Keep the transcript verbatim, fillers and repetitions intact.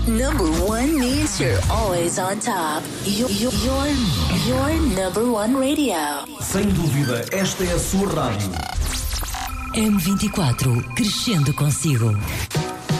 Number one means you're always on top. You're, you're, you're number one radio. Sem dúvida, esta é a sua rádio. M vinte e quatro, crescendo consigo.